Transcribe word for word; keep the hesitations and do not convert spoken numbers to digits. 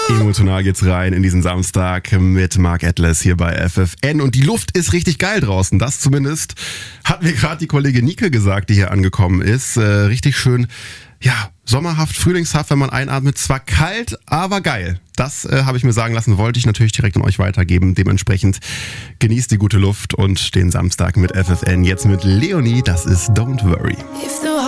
Emotional geht's rein in diesen Samstag mit Mark Atlas hier bei F F N. Und die Luft ist richtig geil draußen. Das zumindest hat mir gerade die Kollegin Nike gesagt, die hier angekommen ist. Äh, richtig schön, ja, sommerhaft, frühlingshaft, wenn man einatmet. Zwar kalt, aber geil. Das äh, habe ich mir sagen lassen, wollte ich natürlich direkt an euch weitergeben. Dementsprechend genießt die gute Luft und den Samstag mit F F N. Jetzt mit Leonie, das ist Don't Worry.